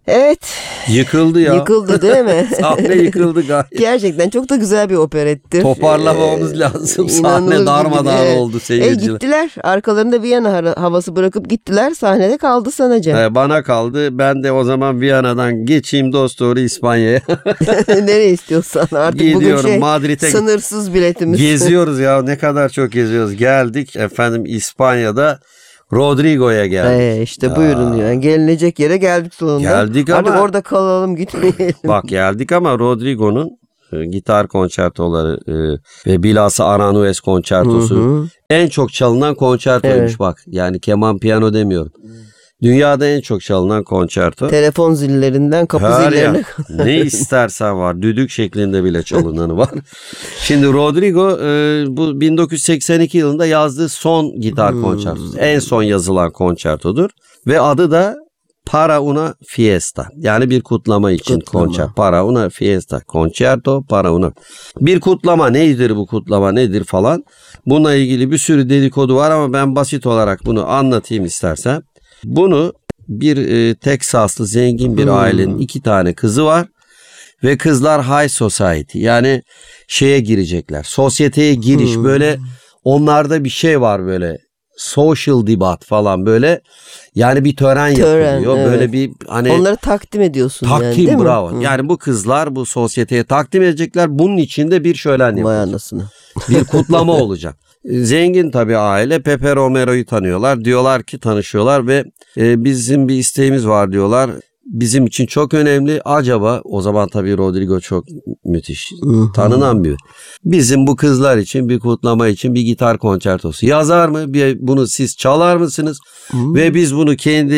Evet. Yıkıldı ya. Yıkıldı değil mi? Sahne yıkıldı gayet. Gerçekten çok da güzel bir operettir. Toparlamamız lazım. İnanılır Sahne gibi darmadağın değil. oldu seyirciler. Gittiler. Arkalarında Viyana havası bırakıp gittiler. Sahnede kaldı Sanaca. Bana kaldı. Ben de o zaman Viyana'dan geçeyim dost doğru İspanya'ya. Nereye istiyorsan artık Gidiyorum bugün Madrid'e. sınırsız biletimiz. Geziyoruz ya, ne kadar çok geziyoruz. Geldik efendim İspanya'da Rodrigo'ya geldik. İşte buyurun yani gelinecek yere geldik sonunda. Geldik ama artık orada kalalım, gitmeyelim. bak geldik ama Rodrigo'nun gitar konçertoları ve bilhassa Aranjuez konçertosu en çok çalınan konçertoymuş bak. Yani keman piyano demiyorum. Dünyada en çok çalınan konçerto. Telefon zillerinden kapı zillerine. Ne istersen var. Düdük şeklinde bile çalınanı var. Şimdi Rodrigo bu 1982 yılında yazdığı son gitar konçertosu. En son yazılan konçertodur. Ve adı da Para una fiesta. Yani bir kutlama için konçerto. Para una fiesta. Concerto para una. Bir kutlama nedir, bu kutlama nedir falan. Bununla ilgili bir sürü dedikodu var ama ben basit olarak bunu anlatayım istersen. Bunu bir Teksaslı zengin bir ailenin 2 tane kızı var ve kızlar high society, yani şeye girecekler, sosyeteye giriş, böyle onlarda bir şey var, böyle social debate falan, böyle yani bir tören yapılıyor, evet. Böyle bir hani onları takdim ediyorsun takdim, yani, değil bravo. mi? Yani bu kızlar bu sosyeteye takdim edecekler, bunun içinde bir şölen yapılacak. Vay anasını. Bir kutlama olacak. Zengin tabii aile Pepe Romero'yu tanıyorlar. Diyorlar ki, tanışıyorlar ve bizim bir isteğimiz var diyorlar. Bizim için çok önemli. Acaba o zaman tabii Rodrigo çok müthiş, tanınan bir. Bizim bu kızlar için bir kutlama için bir gitar konçertosu yazar mı? Bunu siz çalar mısınız? Ve biz bunu kendi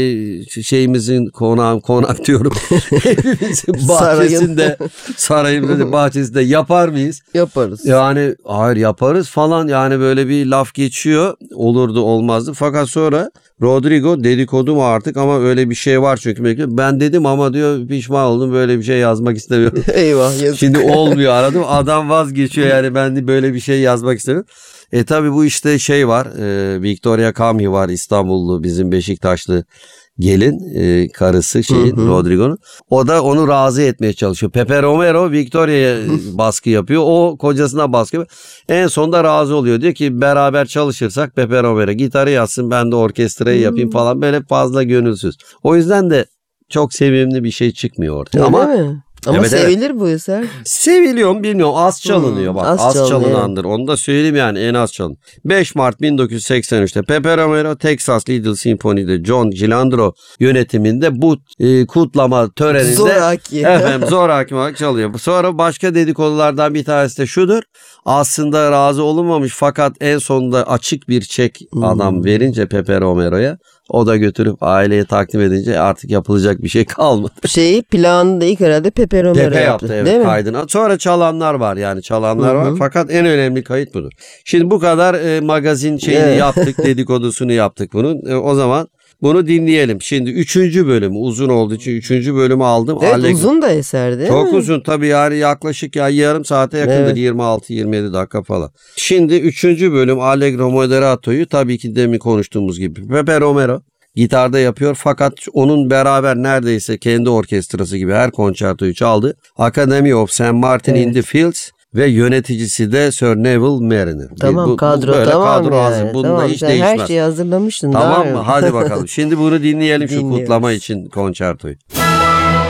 şeyimizin konak diyorum. Evimizin bahçesinde, sarayımızın bahçesinde yapar mıyız? Yaparız. Yani hayır yaparız falan, yani böyle bir laf geçiyor. Olurdu olmazdı. Fakat sonra Rodrigo dedikodu mu artık, ama öyle bir şey var çünkü. Ben dedim ama diyor pişman oldum, böyle bir şey yazmak istemiyorum. Eyvah, yazık. Şimdi olmuyor, aradım, adam vazgeçiyor, yani ben de böyle bir şey yazmak istemiyorum. Tabii bu işte şey var, Victoria Camhi var, İstanbullu, bizim Beşiktaşlı gelin, karısı şeyin, Rodrigo'nun. O da onu razı etmeye çalışıyor. Pepe Romero Victoria'ya baskı yapıyor. O kocasına baskı yapıyor. En sonunda razı oluyor. Diyor ki beraber çalışırsak Pepe Romero gitarı yazsın, ben de orkestrayı yapayım falan, böyle fazla gönülsüz. O yüzden de çok sevimli bir şey çıkmıyor ortaya. Öyle Ama mi? Ama evet, sevilir bu eser. Seviliyor mu bilmiyorum. Az çalınıyor bak. Az çalınıyor. çalınandır. Onu da söyleyeyim, yani en az çalın. 5 Mart 1983'te Pepe Romero Texas Little Symphony'de John Gilandro yönetiminde bu kutlama töreninde zoraki olarak çalıyor. Sonra başka dedikodulardan bir tanesi de şudur. Aslında razı olunmamış, fakat en sonunda açık bir çek adam verince Pepe Romero'ya, o da götürüp aileye takdim edince artık yapılacak bir şey kalmadı. Planını da ilk herhalde Pepe Romero yaptı değil evet, mi? kaydına. Sonra çalanlar var, yani çalanlar var, fakat en önemli kayıt budur. Şimdi bu kadar magazin şeyini yaptık, dedikodusunu yaptık bunun. O zaman bunu dinleyelim. Şimdi 3. bölümü uzun olduğu için 3. bölümü aldım. Evet, uzun da eser değil çok mi? uzun tabii, yani yaklaşık yarım saate yakındır, 26-27 dakika falan. Şimdi 3. bölüm Allegro Moderato'yu tabii ki demin konuştuğumuz gibi Pepe Romero gitarda yapıyor, fakat onun beraber neredeyse kendi orkestrası gibi her konçertoyu çaldı. Academy of St. Martin in the Fields ve yöneticisi de Sir Neville Mariner. Tamam, kadro böyle tamam kadro hazır. yani. Bunda Tamam, hiç sen değişmez. her şeyi hazırlamıştın. Tamam mı? Hadi bakalım. Şimdi bunu dinleyelim, şu Dinliyoruz. kutlama için konçertoyu.